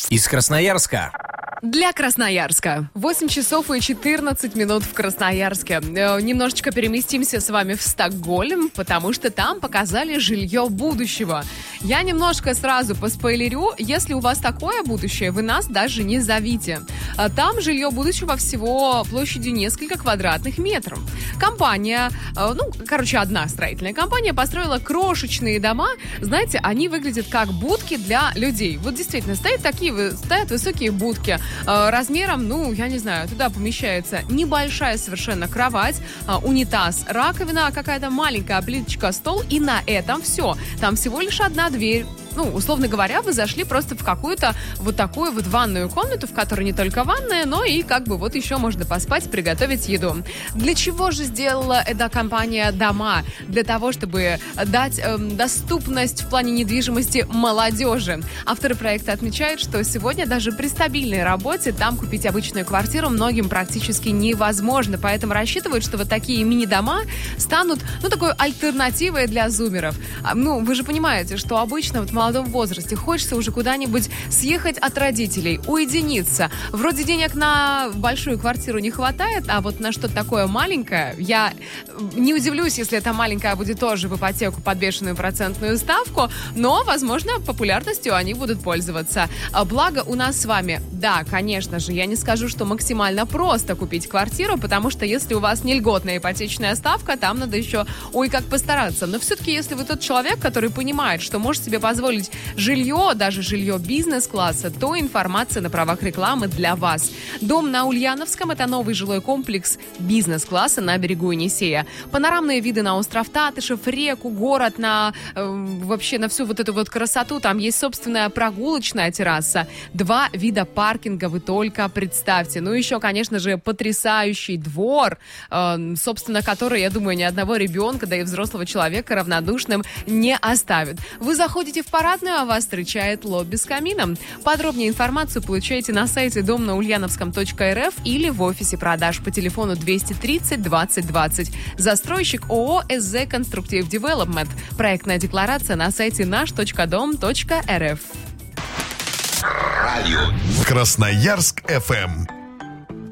Из Красноярска. Для Красноярска. 8 часов и 14 минут в Красноярске. Немножечко переместимся с вами в Стокгольм, потому что там показали жилье будущего. Я немножко сразу поспойлерю. Если у вас такое будущее, вы нас даже не зовите. Там жилье будущего всего площадью несколько квадратных метров. Компания, одна строительная компания построила крошечные дома. Знаете, они выглядят как будки для людей. Вот действительно, стоят высокие будки. Размером, туда помещается небольшая совершенно кровать, унитаз, раковина, какая-то маленькая плиточка, стол, и на этом все. Там всего лишь одна дверь. Условно говоря, вы зашли просто в какую-то вот такую вот ванную комнату, в которой не только ванная, но и еще можно поспать, приготовить еду. Для чего же сделала эта компания дома? Для того, чтобы дать доступность в плане недвижимости молодежи. Авторы проекта отмечают, что сегодня даже при стабильной работе там купить обычную квартиру многим практически невозможно, поэтому рассчитывают, что вот такие мини-дома станут, такой альтернативой для зумеров. Вы же понимаете, что обычно в молодом возрасте хочется уже куда-нибудь съехать от родителей, уединиться. Вроде денег на большую квартиру не хватает, а вот на что-то такое маленькое, я не удивлюсь, если это маленькая будет тоже в ипотеку под бешеную процентную ставку, но, возможно, популярностью они будут пользоваться. Благо у нас с вами, да, конечно же, я не скажу, что максимально просто купить квартиру, потому что если у вас не льготная ипотечная ставка, там надо еще как постараться. Но все-таки, если вы тот человек, который понимает, что может себе позволить жилье, даже жилье бизнес-класса, то информация на правах рекламы для вас. Дом на Ульяновском – это новый жилой комплекс бизнес-класса на берегу Енисея. Панорамные виды на остров Татышев, реку, город, вообще на всю вот эту вот красоту. Там есть собственная прогулочная терраса. 2 вида паркинга, вы только представьте. Еще, конечно же, потрясающий двор, собственно, который, я думаю, ни одного ребенка, да и взрослого человека равнодушным не оставит. Вы заходите в парадную, а вас встречает лобби с камином. Подробнее информацию получаете на сайте домнаульяновском.рф или в офисе продаж по телефону 230 20 20. Застройщик ООО СЗ Конструктив Девелопмент. Проектная декларация на сайте наш.дом.рф. Радио Красноярск ФМ.